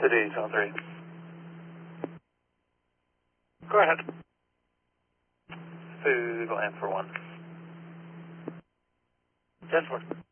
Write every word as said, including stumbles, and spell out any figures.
City, zone three. Go ahead. Food, land for one. ten four.